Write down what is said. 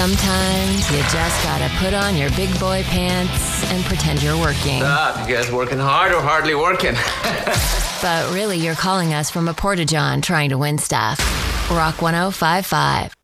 Sometimes you just gotta put on your big boy pants and pretend you're working. You guys working hard or hardly working? But really, you're calling us from a porta-john trying to win stuff. Rock 105.5.